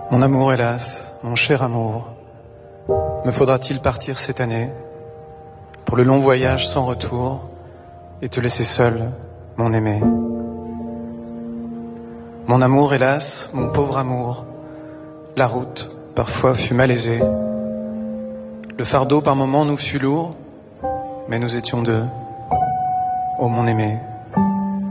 Mon amour, hélas, mon cher amour, me faudra-t-il partir cette année pour le long voyage sans retour et te laisser seul, mon aimé? Mon amour, hélas, mon pauvre amour, la route parfois fut malaisée. Le fardeau par moments nous fut lourd, mais nous étions deux, ô mon aimé.